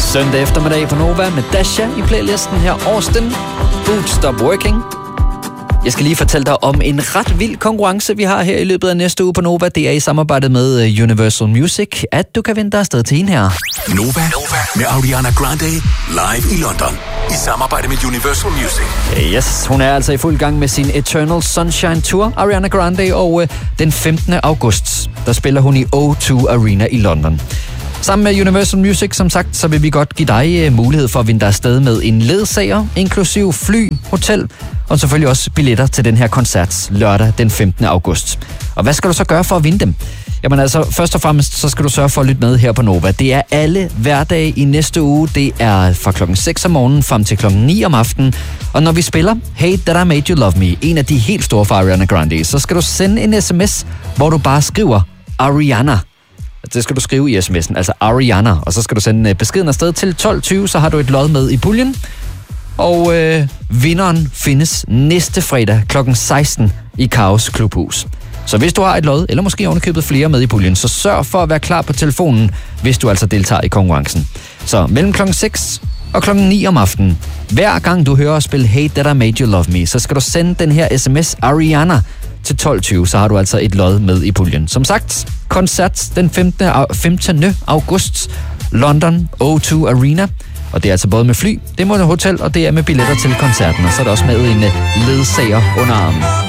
Søndag eftermiddag på Nova med Dasha i playlisten her. Austin, Boot Stop Working. Jeg skal lige fortælle dig om en ret vild konkurrence, vi har her i løbet af næste uge på Nova. Det er i samarbejde med Universal Music, at du kan vinde dig afsted til en her. Nova med Ariana Grande live i London i samarbejde med Universal Music. Yes, hun er altså i fuld gang med sin Eternal Sunshine Tour, Ariana Grande, og den 15. august, der spiller hun i O2 Arena i London. Sammen med Universal Music, som sagt, så vil vi godt give dig mulighed for at vinde dig afsted med en ledsager, inklusiv fly, hotel og selvfølgelig også billetter til den her koncert lørdag den 15. august. Og hvad skal du så gøre for at vinde dem? Jamen altså, først og fremmest, så skal du sørge for at lytte med her på Nova. Det er alle hverdage i næste uge. Det er fra klokken 6 om morgenen frem til klokken 9 om aftenen. Og når vi spiller Hey That I Made You Love Me, en af de helt store for Ariana Grande, så skal du sende en sms, hvor du bare skriver Ariana. Det skal du skrive i sms'en, altså Ariana, og så skal du sende beskeden afsted til 12.20, så har du et lod med i puljen. Og vinderen findes næste fredag kl. 16 i Kaos Klubhus. Så hvis du har et lod, eller måske ovenikøbet flere med i puljen, så sørg for at være klar på telefonen, hvis du altså deltager i konkurrencen. Så mellem kl. 6 og kl. 9 om aftenen, hver gang du hører os spille Hey That I Made You Love Me, så skal du sende den her sms Ariana til 12.20, så har du altså et lod med i puljen. Som sagt, koncert den 15. august, London O2 Arena. Og det er altså både med fly, det er med hotel, og det er med billetter til koncerten. Og så er der også med en ledsager under armen.